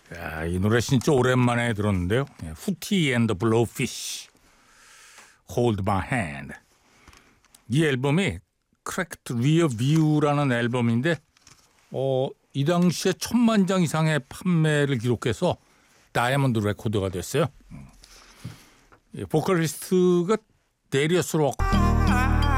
야, 이 노래 진짜 오랜만에 들었는데요. 후티 앤 더 블로우피쉬, Hold My Hand. 이 앨범이 Cracked Rear View라는 앨범인데 이 당시에 1000만 장 이상의 판매를 기록해서 다이아몬드 레코드가 됐어요. 보컬리스트가 데리어스 록